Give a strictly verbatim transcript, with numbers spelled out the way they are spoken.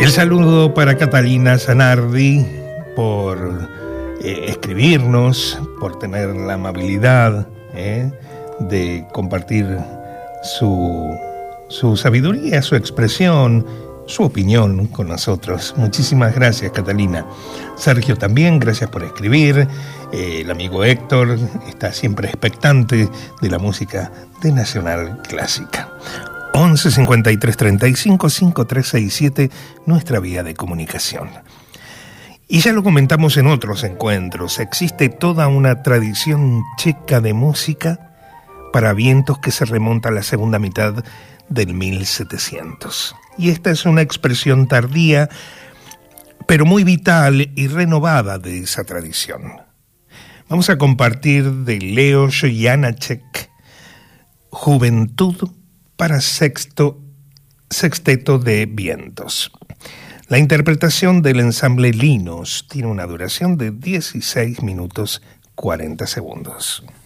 El saludo para Catalina Zanardi por eh, escribirnos, por tener la amabilidad eh, de compartir su, su sabiduría, su expresión, su opinión con nosotros. Muchísimas gracias, Catalina. Sergio también, gracias por escribir. Eh, el amigo Héctor está siempre expectante de la música de Nacional Clásica. once cincuenta y tres treinta y cinco cincuenta y tres sesenta y siete, nuestra vía de comunicación. Y ya lo comentamos en otros encuentros, existe toda una tradición checa de música para vientos que se remonta a la segunda mitad del mil setecientos. Y esta es una expresión tardía, pero muy vital y renovada de esa tradición. Vamos a compartir de Leos Janáček, Juventud para sexto, sexteto de vientos. La interpretación del ensamble Linos tiene una duración de dieciséis minutos cuarenta segundos.